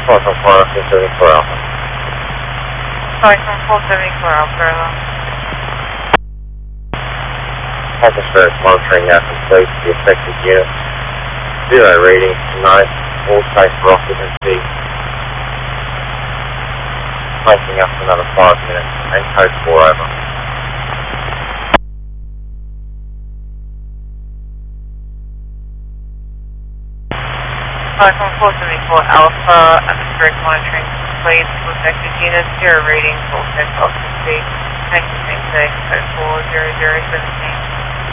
Python 474 Alpha. Python 474 Alpha. Atmospheric monitoring now complete for the affected units. 0 readings tonight, all safe for occupancy. Placing up for another 5 minutes and code 4 over. Python 474 Alpha, atmospheric monitoring complete for affected units, 0 readings, all safe for occupancy. Thank you, code 40017.